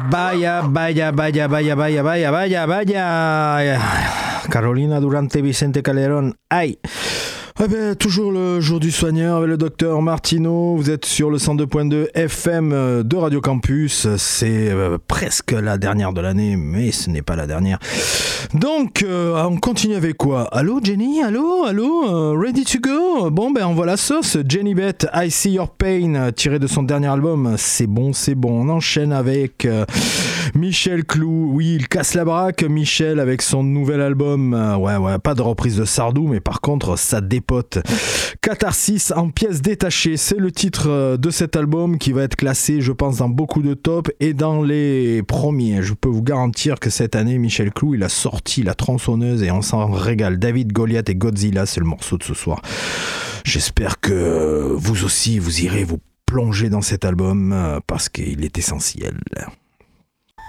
Vaya, vaya, vaya, vaya, vaya, vaya, vaya, vaya. Carolina Durante, Vicente Calderón. Aïe. Ah ben, toujours le jour du soigneur avec le docteur Martino. Vous êtes sur le 102.2 FM de Radio Campus. C'est presque la dernière de l'année, mais ce n'est pas la dernière. Donc, on continue avec quoi? Allô Jenny? Allô? Ready to go? Bon, ben on voit la sauce. Jenny Beth, I See Your Pain, tiré de son dernier album. C'est bon, c'est bon. On enchaîne avec Michel Clou. Oui, il casse la baraque, Michel, avec son nouvel album. Ouais, pas de reprise de Sardou, mais par contre, ça dépote. Catharsis en pièces détachées, c'est le titre de cet album qui va être classé, je pense, dans beaucoup de tops et dans les premiers. Je peux vous garantir que cette année, Michel Clou, il a sorti la tronçonneuse et on s'en régale. David, Goliath et Godzilla, c'est le morceau de ce soir. J'espère que vous aussi, vous irez vous plonger dans cet album parce qu'il est essentiel.